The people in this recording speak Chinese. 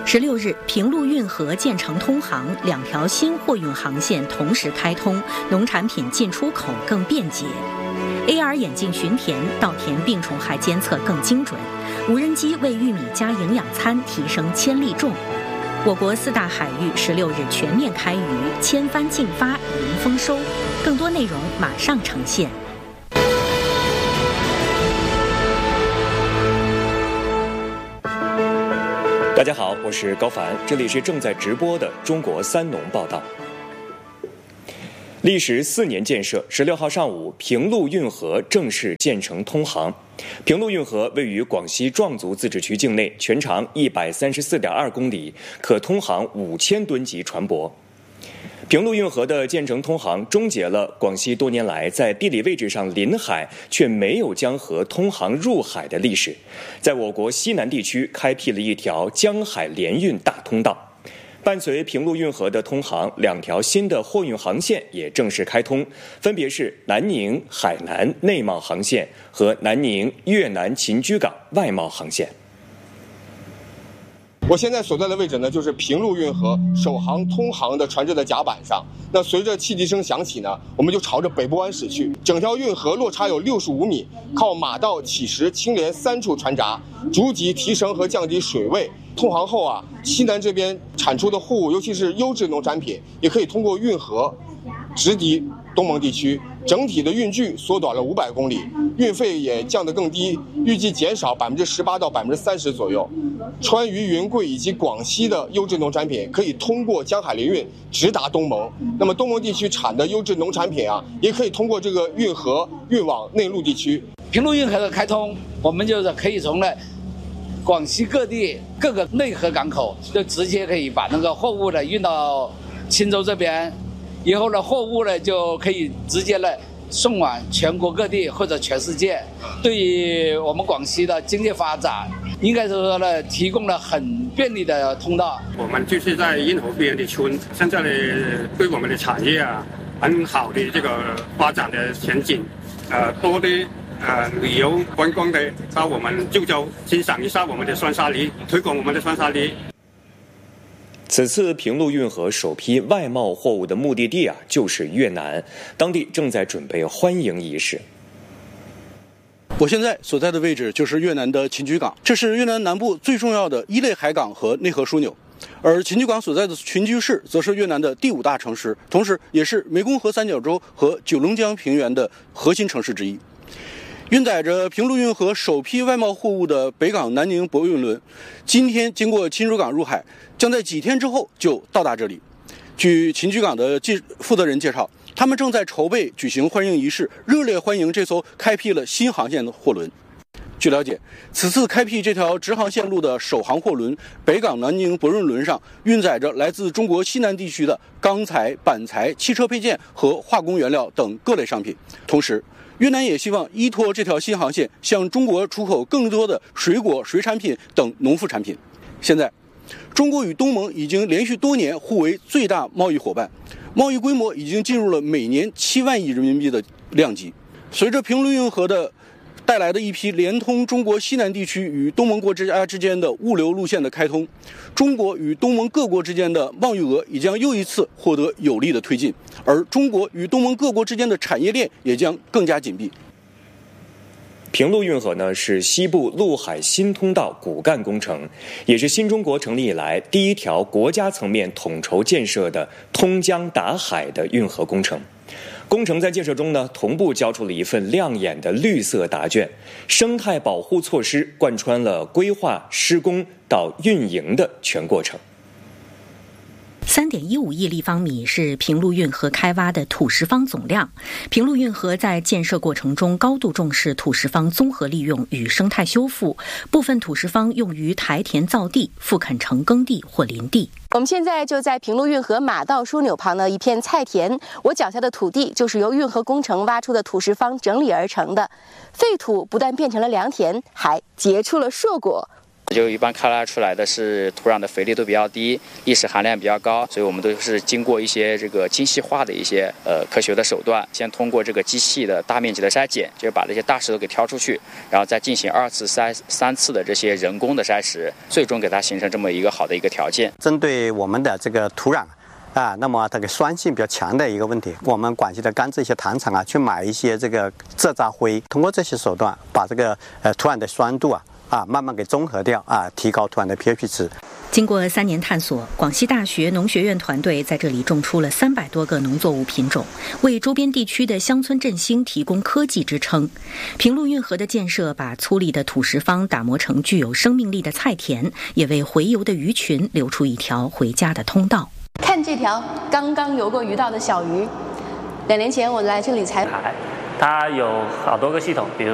16日，平陆运河建成通航，2条新货运航线同时开通，农产品进出口更便捷。AR 眼镜巡田，稻田病虫害监测更精准。无人机为玉米加营养餐提升千粒重。我国4大海域16日全面开渔，千帆竞发，迎丰收。更多内容马上呈现。 大家好，我是高凡，这里是正在直播的中国三农报道。历时4年建设，16号上午，平陆运河正式建成通航。平陆运河位于广西壮族自治区境内，全长134.2公里，可通航5000吨级船舶。平陆运河的建成通航，终结了广西多年来在地理位置上临海却没有将河通航入海的历史，在我国西南地区开辟了一条江海联运大通道。伴随平陆运河的通航，2条新的货运航线也正式开通，分别是南宁海南内贸航线和南宁越南秦居港外贸航线。 我现在所在的位置呢，就是平陆运河首航通航的船只的甲板上。那随着汽笛声响起呢，我们就朝着北部湾驶去。整条运河落差有65米，靠马道、起石、青莲3处船闸，逐级提升和降低水位。通航后啊，西南这边产出的货物，尤其是优质农产品，也可以通过运河直抵东盟地区。整体的运距缩短了500公里，运费也降得更低，预计减少18%到30%左右。川渝云贵以及广西的优质农产品可以通过江海联运直达东盟。那么东盟地区产的优质农产品啊，也可以通过这个运河运往内陆地区。 平陆运河的开通，我们就是可以从广西各地各个内河港口，就直接可以把那个货物呢运到钦州这边。以后呢，货物呢就可以直接送往全国各地或者全世界，对于我们广西的经济发展，应该说呢提供了很便利的通道。 我们就是在运河边的村，现在呢对我们的产业啊很好的这个发展的前景，多的旅游观光的到我们就州欣赏一下我们的酸沙梨，推广我们的酸沙梨。 此次平陆运河首批外贸货物的目的地就是越南，当地正在准备欢迎仪式。 我现在所在的位置就是越南的秦居港，这是越南南部最重要的一类海港和内河枢纽。而秦居港所在的群居市则是越南的第5大城市，同时也是湄公河三角洲和九龙江平原的核心城市之一。运载着平陆运河首批外贸货物的北港南宁驳运轮，今天经过钦州港入海，将在几天之后就到达这里。据秦居港的负责人介绍，他们正在筹备举行欢迎仪式，热烈欢迎这艘开辟了新航线的货轮。据了解，此次开辟这条直航线路的首航货轮北港南宁驳运轮上，运载着来自中国西南地区的钢材、板材、汽车配件和化工原料等各类商品。同时，越南也希望依托这条新航线，向中国出口更多的水果、水产品等农副产品。现在，中国与东盟已经连续多年互为最大贸易伙伴，贸易规模已经进入了每年7万亿人民币的量级。随着平陆运河的带来的一批连通中国西南地区与东盟国家之间的物流路线的开通，中国与东盟各国之间的贸易额也将又一次获得有力的推进，而中国与东盟各国之间的产业链也将更加紧密。 平陆运河呢是西部陆海新通道骨干工程，也是新中国成立以来第一条国家层面统筹建设的通江达海的运河工程。工程在建设中呢，同步交出了一份亮眼的绿色答卷，生态保护措施贯穿了规划、施工到运营的全过程。 3.15亿立方米是平陆运河开挖的土石方总量。平陆运河在建设过程中高度重视土石方综合利用与生态修复，部分土石方用于台田造地，复垦成耕地或林地。 我们现在就在平陆运河马道枢纽旁的一片菜田，我脚下的土地就是由运河工程挖出的土石方整理而成的。废土不但变成了良田，还结出了硕果。 就一般开发出来的是土壤的肥力度比较低，砾石含量比较高，所以我们都是经过一些这个精细化的一些科学的手段，先通过这个机器的大面积的筛检，就是把这些大石头给挑出去，然后再进行2次、3次的这些人工的筛石，最终给它形成这么一个好的一个条件。 针对我们的这个土壤那么这个酸性比较强的一个问题，我们广西的甘蔗一些糖厂去买一些这个蔗渣灰，通过这些手段把这个土壤的酸度慢慢给中和掉提高土壤的 pH 值。 经过3年探索，广西大学农学院团队在这里种出了300多个农作物品种，为周边地区的乡村振兴提供科技支撑。平陆运河的建设把粗粝的土石方打磨成具有生命力的菜田，也为洄游的鱼群留出一条回家的通道。 看这条刚刚游过鱼道的小鱼，2年前我来这里采访， 它有好多个系统，比如